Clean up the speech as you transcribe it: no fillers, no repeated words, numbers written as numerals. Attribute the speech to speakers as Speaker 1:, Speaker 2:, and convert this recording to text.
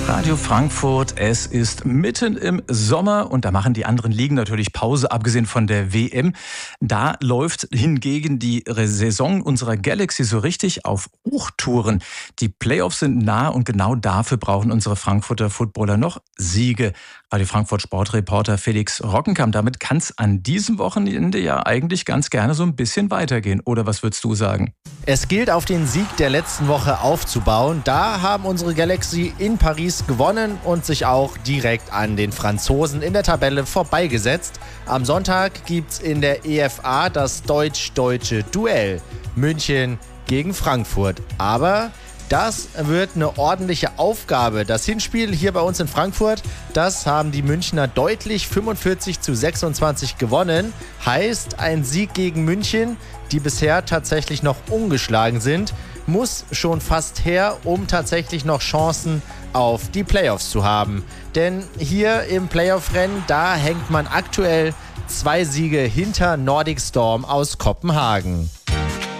Speaker 1: Radio Frankfurt, es ist mitten im Sommer und da machen die anderen Ligen natürlich Pause, abgesehen von der WM. Da läuft hingegen die Saison unserer Galaxy so richtig auf Hochtouren. Die Playoffs sind nah und genau dafür brauchen unsere Frankfurter Footballer noch Siege. Radio Frankfurt Sportreporter Felix Rockenkamp, damit kann es an diesem Wochenende ja eigentlich ganz gerne so ein bisschen weitergehen. Oder was würdest du sagen?
Speaker 2: Es gilt, auf den Sieg der letzten Woche aufzubauen. Da haben unsere Galaxy in Paris gewonnen und sich auch direkt an den Franzosen in der Tabelle vorbeigesetzt. Am Sonntag gibt's in der EFA das deutsch-deutsche Duell. München gegen Frankfurt. Aber das wird eine ordentliche Aufgabe. Das Hinspiel hier bei uns in Frankfurt, das haben die Münchner deutlich 45-26 gewonnen. Heißt, ein Sieg gegen München, die bisher tatsächlich noch ungeschlagen sind, muss schon fast her, um tatsächlich noch Chancen auf die Playoffs zu haben. Denn hier im Playoff-Rennen, da hängt man aktuell 2 Siege hinter Nordic Storm aus Kopenhagen.